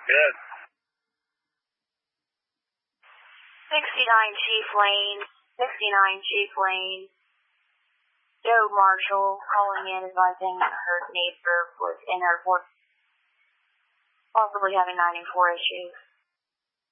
Good. 69 Chief Lane, 69 Chief Lane. Joe Marshall calling in advising her neighbor was in her port, possibly having 94 issues.